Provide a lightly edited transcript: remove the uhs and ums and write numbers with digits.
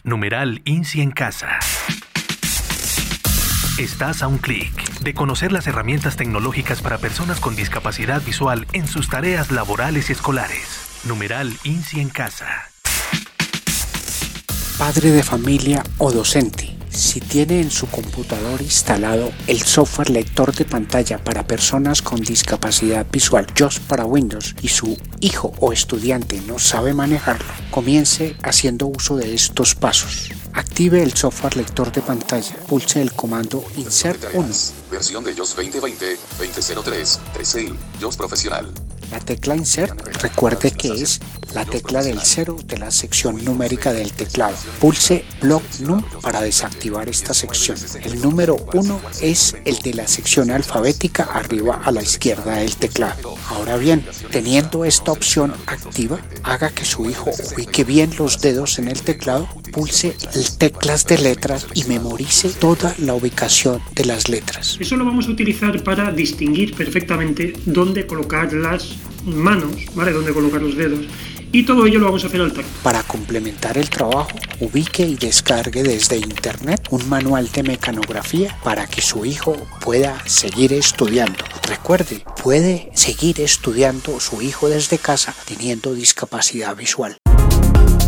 Numeral INSI en casa. Estás a un clic de conocer las herramientas tecnológicas para personas con discapacidad visual en sus tareas laborales y escolares. Numeral INSI en casa. Padre de familia o docente, si tiene en su computador instalado el software lector de pantalla para personas con discapacidad visual JAWS para Windows y su hijo o estudiante no sabe manejarlo, comience haciendo uso de estos pasos. Active el software lector de pantalla. Pulse el comando Insert 1. Versión de JAWS 2020, 2003, 13i, JAWS Profesional. La tecla Insert, recuerde que es la tecla del 0 de la sección numérica del teclado. Pulse Block Num para desactivar esta sección. El número 1 es el de la sección alfabética arriba a la izquierda del teclado. Ahora bien, teniendo esta opción activa, haga que su hijo ubique bien los dedos en el teclado, pulse teclas de letras y memorice toda la ubicación de las letras. Eso lo vamos a utilizar para distinguir perfectamente dónde colocar las manos, ¿vale? Dónde colocar los dedos. Y todo ello lo vamos a hacer al tacto. Para complementar el trabajo, ubique y descargue desde internet un manual de mecanografía para que su hijo pueda seguir estudiando. Recuerde, puede seguir estudiando su hijo desde casa teniendo discapacidad visual.